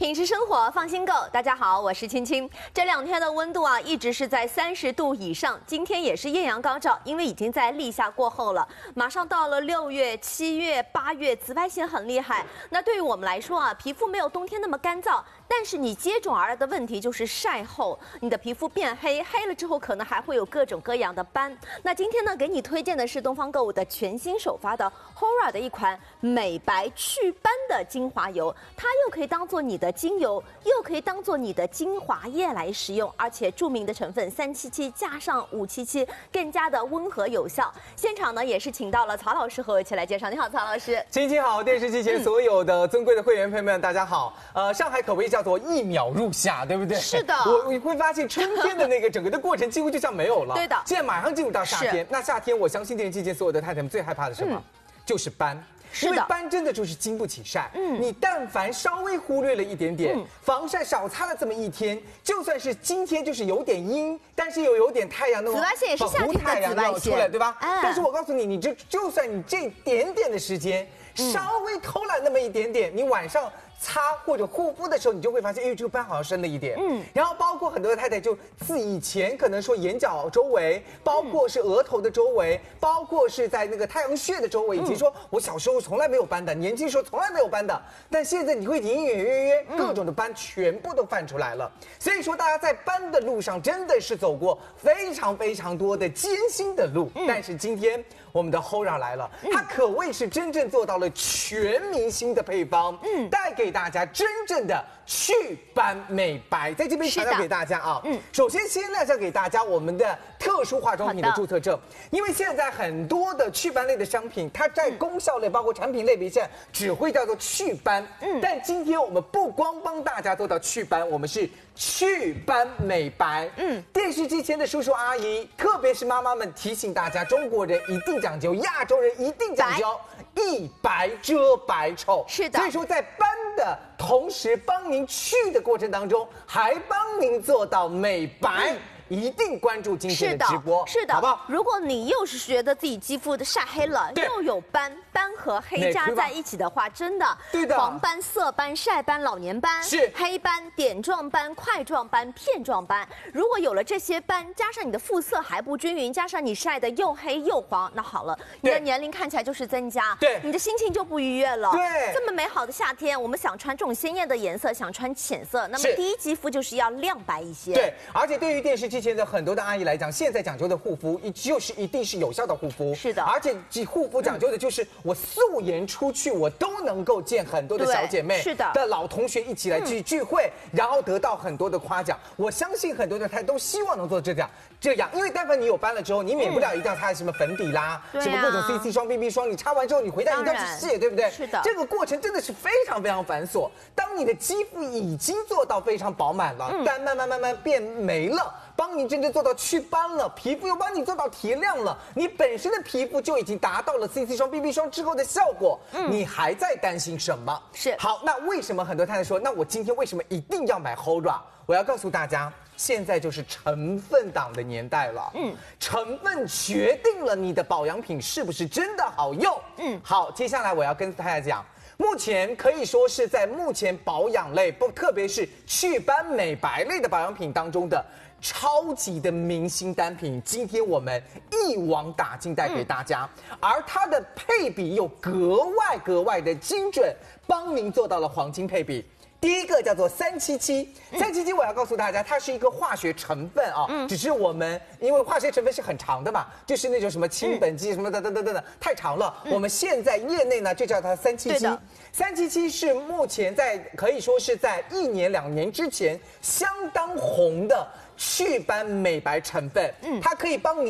品质生活，放心购。大家好，我是青青。这2天的温度啊，一直是在30度以上。今天也是艳阳高照，因为已经在立夏过后了，马上到了6月、7月、8月，紫外线很厉害。那对于我们来说啊，皮肤没有冬天那么干燥，但是你接踵而来的问题就是晒后，你的皮肤变黑，黑了之后可能还会有各种各样的斑。那今天呢，给你推荐的是东方购物的全新首发的 Hora 的一款美白祛斑的精华油，它又可以当做你的精油，又可以当做你的精华液来使用，而且著名的成分377加上577，更加的温和有效。现场呢也是请到了曹老师和我一起来介绍。你好，曹老师。 青青好，电视机前所有的尊贵的会员朋友们，大家好。上海口碑叫做1秒入夏，对不对？ 是的。 我会发现春天的那个整个的过程几乎就像没有了。 对的。 现在马上进入到夏天，那夏天我相信电视机前所有的太太们最害怕的是什么？就是斑。因为斑真的就是经不起晒，你但凡稍微忽略了一点点，防晒少擦了这么1天，就算是今天就是有点阴，但是又有点太阳那种紫外线也是夏天的紫外线出来，对吧？但是我告诉你，就算你这点点的时间，稍微偷懒那么一点点，你晚上擦或者护肤的时候，你就会发现，哎，这个斑好像深了一点。然后包括很多的太太就自以前可能说眼角周围，包括是额头的周围，包括是在那个太阳穴的周围，以及说我小时候从来没有斑的，年轻时候从来没有斑的，但现在你会隐隐约约各种的斑全部都泛出来了。所以说大家在斑的路上真的是走过非常非常多的艰辛的路，但是今天我们的 Hora 来了，它可谓是真正做到了全明星的配方，带给大家真正的祛斑美白。在这边强调给大家啊，首先先亮相给大家我们的特殊化妆品的注册证，因为现在很多的祛斑类的商品，它在功效类包括产品类别上只会叫做祛斑，但今天我们不光帮大家做到祛斑，我们是祛斑美白。电视机前的叔叔阿姨，特别是妈妈们提醒大家，中国人一定讲究，亚洲人一定讲究一白遮百丑。 是的， 所以说在斑的同时帮您去的过程当中，还帮您做到美白。一定关注今天的直播， 是的， 好不好？ 如果你又是觉得自己肌肤的晒黑了，又有斑和黑加在一起的话，真的， 对的， 黄斑、色斑、晒斑、老年斑、 是黑斑、点状斑、块状斑、片状斑。如果有了这些斑，加上你的肤色还不均匀，加上你晒得又黑又黄，那好了，你的年龄看起来就是增加， 对， 你的心情就不愉悦了。 对， 这么美好的夏天，我们想穿这种鲜艳的颜色，想穿浅色，那么第一肌肤就是要亮白一些。 对，而且对于电视机前的很多的阿姨来讲，现在讲究的护肤就是一定是有效的护肤， 是的， 而且护肤讲究的就是我素颜出去，我都能够见很多的小姐妹， 是的， 老同学一起来聚会，然后得到很多的夸奖。我相信很多的太都希望能做这样，因为但凡你有斑了之后，你免不了一定要擦什么粉底啦，什么各种 CC 霜、BB 霜，你擦完之后你回家一定要去卸，对不对？ 是的， 这个过程真的是非常非常繁琐。当你的肌肤已经做到非常饱满了，但慢慢变没了。帮你真正做到祛斑了，皮肤又帮你做到提亮了，你本身的皮肤就已经达到了 CC 霜、BB 霜之后的效果，你还在担心什么？ 是好，那为什么很多太太说，那我今天为什么一定要买 Hora？ 我要告诉大家，现在就是成分党的年代了，成分决定了你的保养品是不是真的好用。好，接下来我要跟大家讲。目前可以说是在目前保养类，特别是祛斑美白类的保养品当中的超级的明星单品，今天我们一网打尽带给大家，而它的配比又格外的精准，帮您做到了黄金配比。第一个叫做377，377我要告诉大家，它是一个化学成分啊，只是我们因为化学成分是很长的嘛，就是那种什么氢苯基什么等，太长了。我们现在业内呢就叫它377，377是目前可以说是在1年2年之前相当红的祛斑美白成分，它可以帮你